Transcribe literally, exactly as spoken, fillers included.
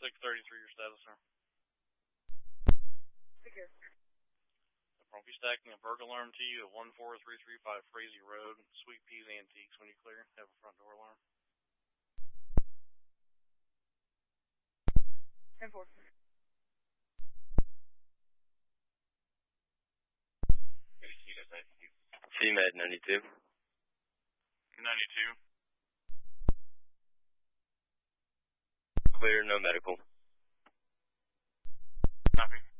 six thirty-three, your status, sir. Take care. No problem. Be stacking a burglar alarm to you at one four three three five Frazee Road, Sweet Peas Antiques. When you clear, have a front door alarm. ten four. C Med ninety-two. ninety-two. Clear, no medical. Copy.